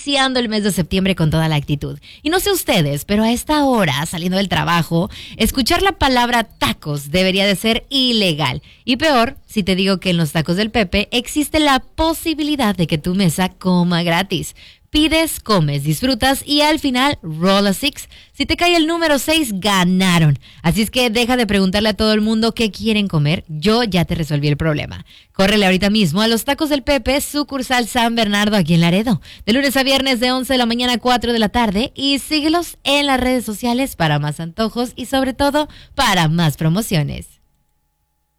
iniciando el mes de septiembre con toda la actitud. Y no sé ustedes, pero a esta hora, saliendo del trabajo, escuchar la palabra tacos debería de ser ilegal. Y peor, si te digo que en los tacos del Pepe existe la posibilidad de que tu mesa coma gratis. Pides, comes, disfrutas y al final, roll a six. Si te cae el número 6, ganaron. Así es que deja de preguntarle a todo el mundo qué quieren comer. Yo ya te resolví el problema. Córrele ahorita mismo a los tacos del Pepe, sucursal San Bernardo aquí en Laredo. De lunes a viernes de 11 de la mañana a 4 de la tarde. Y síguelos en las redes sociales para más antojos y sobre todo para más promociones.